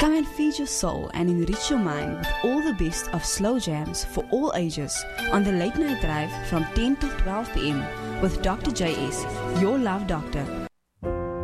Come and feed your soul and enrich your mind with all the best of slow jams for all ages on the Late Night Drive from 10 till 12 p.m. with Dr. JS, your love doctor,